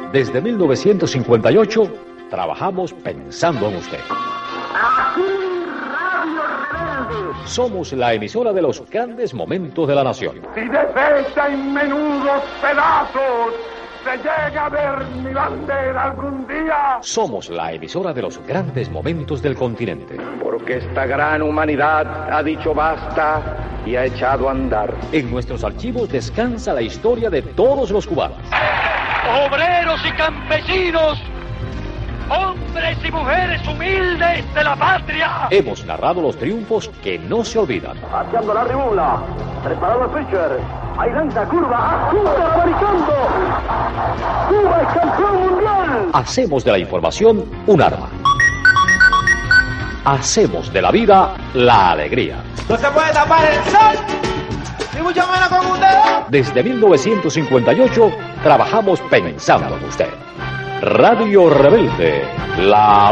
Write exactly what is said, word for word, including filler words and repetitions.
Desde mil novecientos cincuenta y ocho, trabajamos pensando en usted. Aquí Radio Rebelde. Somos la emisora de los grandes momentos de la nación. Si deshecha en menudos pedazos se llega a ver mi bandera algún día. Somos la emisora de los grandes momentos del continente. Porque esta gran humanidad ha dicho basta y ha echado a andar. En nuestros archivos descansa la historia de todos los cubanos. Obreros y campesinos, hombres y mujeres humildes de la patria. Hemos narrado los triunfos que no se olvidan. Haciendo la tribuna, preparado el pitcher, ahí lanza curva, Cuba americano, Cuba es campeón mundial. Hacemos de la información un arma. Hacemos de la vida la alegría. No se puede tapar el sol, ni mucho menos con un dedo. Desde mil novecientos cincuenta y ocho trabajamos pensando en usted. Radio Rebelde, la